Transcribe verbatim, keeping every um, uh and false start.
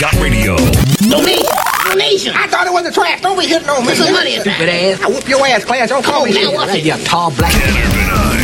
Got radio. Donation. Donation. I thought it was the trash. Don't be hitting on me. Put some money in Stupid ass. I whoop your ass, Clarence. Don't call me. Now, Hey, you tall black. Tanner Benign.